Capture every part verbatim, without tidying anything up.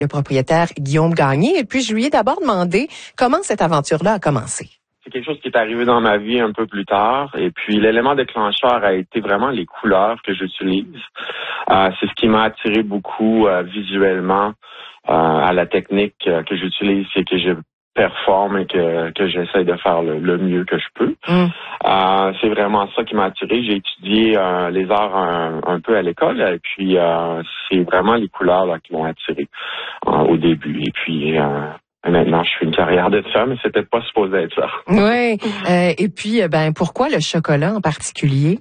le propriétaire Guillaume Gagné. Et puis, je lui ai d'abord demandé comment cette aventure-là a commencé. C'est quelque chose qui est arrivé dans ma vie un peu plus tard. Et puis, l'élément déclencheur a été vraiment les couleurs que j'utilise. Euh, c'est ce qui m'a attiré beaucoup euh, visuellement euh, à la technique euh, que j'utilise, c'est que je performe et que, que j'essaie de faire le, le mieux que je peux. Mm. Euh, c'est vraiment ça qui m'a attiré. J'ai étudié euh, les arts un, un peu à l'école et puis euh, c'est vraiment les couleurs là, qui m'ont attiré euh, au début. Et puis euh, maintenant, je fais une carrière de ça, mais c'était pas supposé être ça. Oui. Euh, et puis, ben pourquoi le chocolat en particulier?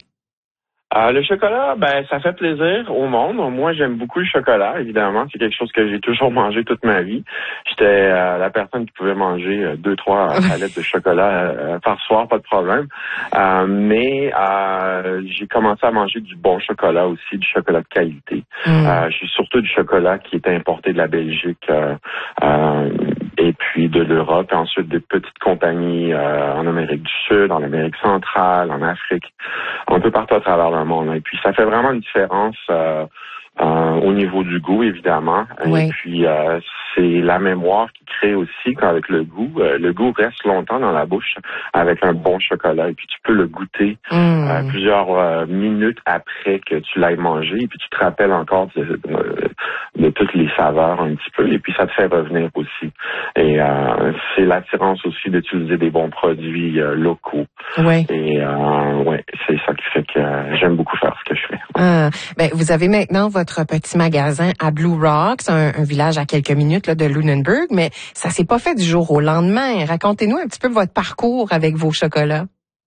Euh, le chocolat, ben ça fait plaisir au monde. Moi, j'aime beaucoup le chocolat, évidemment. C'est quelque chose que j'ai toujours mangé toute ma vie. J'étais euh, la personne qui pouvait manger euh, deux, trois palettes de chocolat euh, par soir, pas de problème. Euh, mais euh, j'ai commencé à manger du bon chocolat aussi, du chocolat de qualité. Mm. Euh, j'ai surtout du chocolat qui est importé de la Belgique euh, euh, et puis de l'Europe, et ensuite des petites compagnies euh, en Amérique du Sud, en Amérique centrale, en Afrique, un peu partout à travers le monde. Et puis, ça fait vraiment une différence euh, euh, au niveau du goût, évidemment. Oui. Et puis, euh, c'est la mémoire qui crée aussi qu'avec le goût. Euh, le goût reste longtemps dans la bouche avec un bon chocolat. Et puis, tu peux le goûter mmh. euh, plusieurs euh, minutes après que tu l'aies mangé. Et puis, tu te rappelles encore de, de, de toutes les saveurs un petit peu. Et puis, ça te fait revenir aussi. Et euh, c'est l'attirance aussi d'utiliser des bons produits euh, locaux. Oui. Et euh, ouais, c'est ça qui fait que euh, j'aime beaucoup faire ce que je fais. Ah, ben, vous avez maintenant votre petit magasin à Blue Rocks, un, un village à quelques minutes là, de Lunenburg, mais ça s'est pas fait du jour au lendemain. Racontez-nous un petit peu votre parcours avec vos chocolats.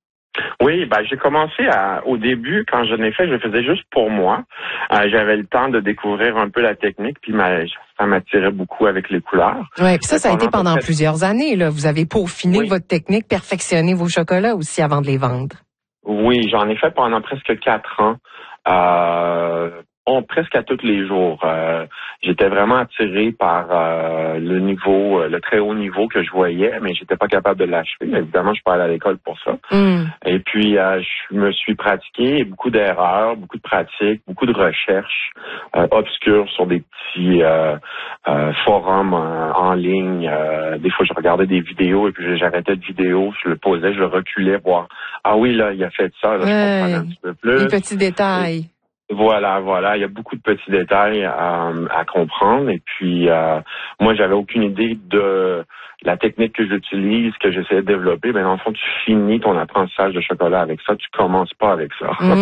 Oui, ben j'ai commencé à, au début, quand je l'ai fait, je le faisais juste pour moi. Euh, j'avais le temps de découvrir un peu la technique, puis ma, ça m'attirait beaucoup avec les couleurs. Oui, puis ça, ça a été pendant plusieurs années. Là. Vous avez peaufiné oui. votre technique, perfectionné vos chocolats aussi avant de les vendre. Oui, j'en ai fait pendant presque quatre ans. Euh, on, presque à tous les jours. Euh, j'étais vraiment attiré par euh, le niveau, le très haut niveau que je voyais, mais j'étais pas capable de l'achever. Évidemment, je suis pas allé à l'école pour ça. Mm. Et puis, euh, je me suis pratiqué, beaucoup d'erreurs, beaucoup de pratiques, beaucoup de recherches euh, obscures sur des petits euh, euh, forums euh, en ligne. Euh, des fois, je regardais des vidéos et puis j'arrêtais de vidéo, je le posais, je le reculais, voir ah oui, là, il a fait ça, là, je ouais, comprends un petit peu plus. Les petits détails. Et voilà, voilà. Il y a beaucoup de petits détails à, à comprendre. Et puis, euh, moi, j'avais aucune idée de la technique que j'utilise, que j'essayais de développer. Ben, dans le fond, tu finis ton apprentissage de chocolat avec ça. Tu commences pas avec ça. Mm.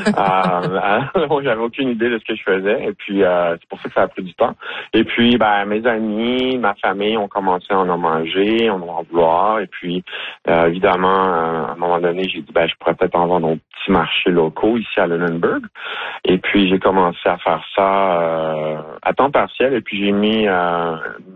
euh, moi, j'avais aucune idée de ce que je faisais. Et puis, euh, c'est pour ça que ça a pris du temps. Et puis, ben, mes amis, ma famille ont commencé à en manger, on en vouloir. Et puis, euh, évidemment, à un moment donné, j'ai dit, ben, je pourrais peut-être en vendre aux petits marchés locaux ici à Lunenburg. Et puis, j'ai commencé à faire ça euh, à temps partiel. Et puis, j'ai mis euh,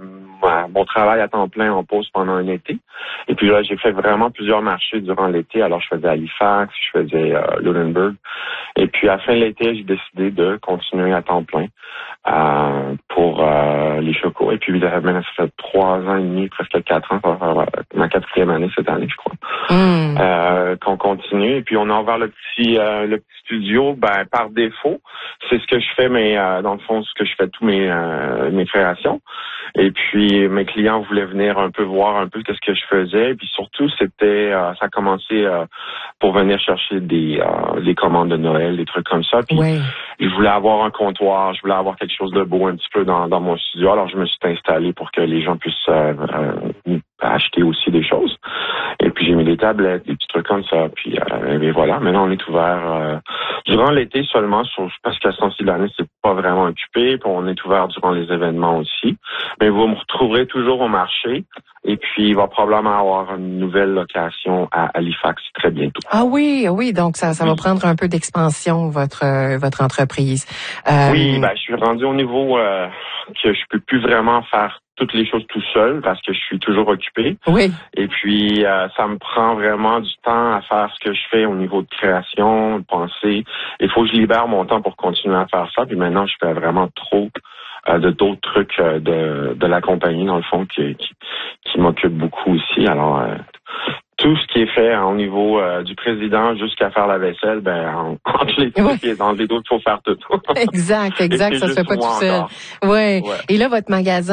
mon travail à temps plein en pause pendant un été. Et puis là, j'ai fait vraiment plusieurs marchés durant l'été. Alors, je faisais Halifax, je faisais euh, Lunenburg. Et puis, à la fin de l'été, j'ai décidé de continuer à temps plein euh, pour euh, les chocos. Et puis, maintenant, ça fait trois ans et demi, presque quatre ans, ça va faire ma quatrième année cette année, je crois, mm. euh, qu'on continue. Et puis, on a ouvert le petit, euh, le petit studio, ben, par défaut. C'est ce que je fais, mais euh, dans le fond, ce que je fais tous mes, euh, mes créations. Et puis, mes clients voulaient venir un peu voir un peu ce que je faisais. Et puis, surtout, c'était, euh, ça a commencé euh, pour venir chercher des, euh, des commandes de Noël, des trucs comme ça. Puis, oui. Je voulais avoir un comptoir, je voulais avoir quelque chose de beau un petit peu dans, dans mon studio. Alors, je me suis installé pour que les gens puissent euh, euh, acheter aussi des choses. Et puis, j'ai mis des tablettes, des petits trucs comme ça. Puis, euh, et voilà, maintenant, on est ouvert euh, durant l'été seulement, sur, parce qu'à ce temps-ci de l'année, c'est pas vraiment occupé. Puis, on est ouvert durant les événements aussi. Mais vous me retrouverez toujours au marché. Et puis, il va probablement avoir une nouvelle location à Halifax très bientôt. Ah oui, oui. Donc, ça, ça oui. va prendre un peu d'expansion, votre euh, votre entreprise. Euh... Oui, ben, je suis rendu au niveau euh, que je peux plus vraiment faire toutes les choses tout seul parce que je suis toujours occupé. Oui. Et puis, euh, ça me prend vraiment du temps à faire ce que je fais au niveau de création, de pensée. Il faut que je libère mon temps pour continuer à faire ça. Puis maintenant, je fais vraiment trop euh, de d'autres trucs euh, de, de la compagnie, dans le fond, qui, qui, qui m'occupe beaucoup aussi. Alors, euh, tout ce qui est fait au niveau euh, du président jusqu'à faire la vaisselle, ben en, entre les trucs et dans les autres, il faut faire tout. Exact, exact, ça se fait pas tout seul. Ouais. ouais. Et là, votre magasin